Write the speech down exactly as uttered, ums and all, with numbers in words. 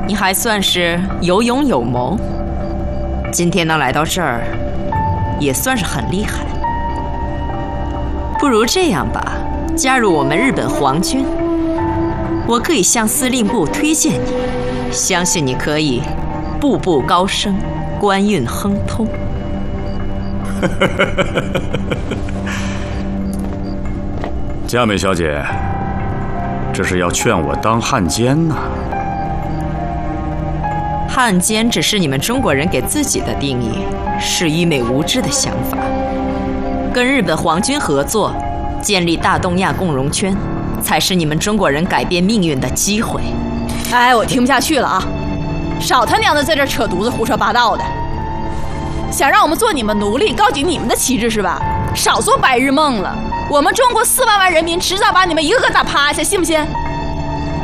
你还算是有勇有谋，今天能来到这儿，也算是很厉害。不如这样吧，加入我们日本皇军，我可以向司令部推荐你，相信你可以步步高升，官运亨通。 佳美小姐，这是要劝我当汉奸呐？ 汉奸只是你们中国人给自己的定义，是愚昧无知的想法。跟日本皇军合作，建立大东亚共荣圈，才是你们中国人改变命运的机会。 哎，我听不下去了啊！少他娘的在这扯犊子胡说八道的，想让我们做你们奴隶，高举你们的旗帜是吧？少做白日梦了！我们中国四万万人民迟早把你们一个个打趴下，信不信？